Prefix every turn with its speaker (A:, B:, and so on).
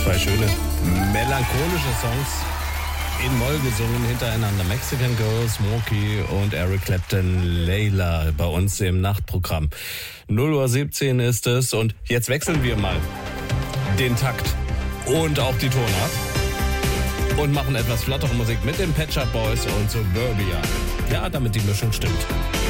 A: Zwei schöne melancholische Songs in Moll gesungen hintereinander. Mexican Girl, Smokey und Eric Clapton, Layla bei uns im Nachtprogramm. 0:17 Uhr ist es und jetzt wechseln wir mal den Takt und auch die Tonart und machen etwas flottere Musik mit den Pet Shop Boys und Suburbia. Ja, damit die Mischung stimmt.